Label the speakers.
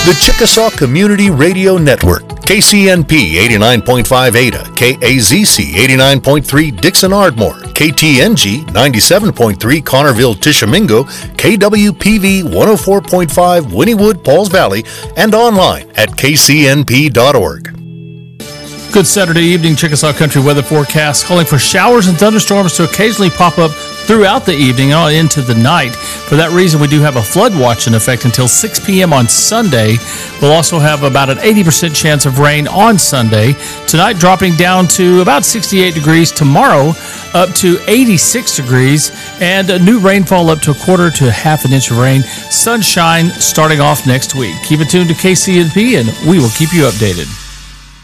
Speaker 1: The Chickasaw Community Radio Network, KCNP 89.5 Ada, KAZC 89.3 Dixon Ardmore, KTNG 97.3 Connerville Tishomingo, KWPV 104.5 Wynnewood Pauls Valley, and online at kcnp.org.
Speaker 2: Good Saturday evening Chickasaw Country weather forecast calling for showers and thunderstorms to occasionally pop up throughout the evening and into the night. For that reason, we do have a flood watch in effect until 6 p.m. on Sunday. We'll also have about an 80% chance of rain on Sunday. Tonight dropping down to about 68 degrees. Tomorrow up to 86 degrees. And a new rainfall up to a quarter to half an inch of rain. Sunshine starting off next week. Keep it tuned to KCNP and we will keep you updated.